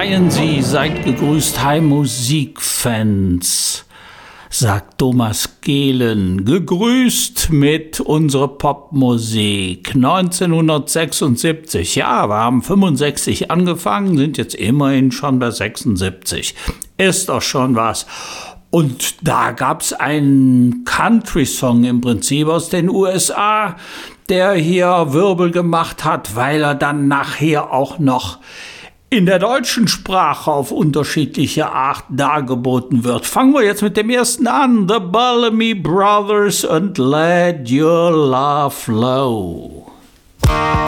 Seien Sie, seid gegrüßt, hi Musikfans, sagt Thomas Gehlen. Gegrüßt mit unserer Popmusik. 1976, ja, wir haben 65 angefangen, sind jetzt immerhin schon bei 76. Ist doch schon was. Und da gab's einen Country-Song im Prinzip aus den USA, der hier Wirbel gemacht hat, weil er dann nachher auch noch in der deutschen Sprache auf unterschiedliche Art dargeboten wird. Fangen wir jetzt mit dem ersten an. The Bellamy Brothers and Let Your Love Flow.